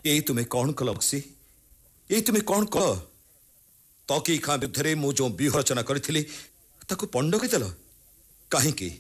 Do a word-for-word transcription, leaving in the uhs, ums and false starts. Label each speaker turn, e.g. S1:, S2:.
S1: ये तुम्हें कौन कल बक्सी ये तुम्हें कौन कल तकी खां विरुद्ध मु जो व्यूह रचना करी पंड देल कहीं